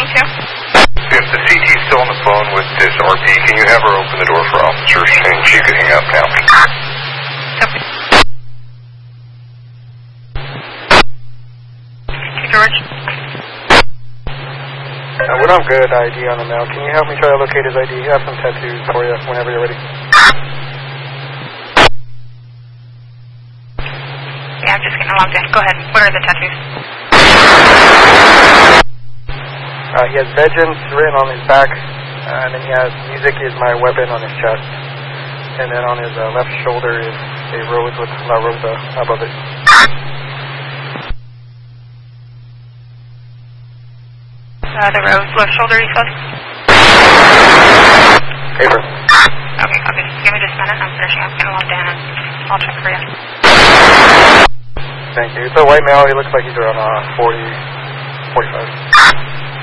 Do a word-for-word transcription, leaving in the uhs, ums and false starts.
two. If the C T's still on the phone with this R P, can you have her open the door for officers and she can hang up now? Okay. George. Uh, we don't have good I D on him now. Can you help me try to locate his I D? He has some tattoos for you whenever you're ready. Yeah, I'm just getting logged in. Go ahead. What are the tattoos? Uh, he has vengeance written on his back, uh, and then he has music is my weapon on his chest. And then on his uh, left shoulder is a rose with La Rosa above it. Uh, the rose, left shoulder, you said? Paper. Okay, okay. Give me just a minute. I'm finishing up, getting logged in, and I'll check for you. Thank you. It's a white male. He looks like he's around uh, forty, forty-five.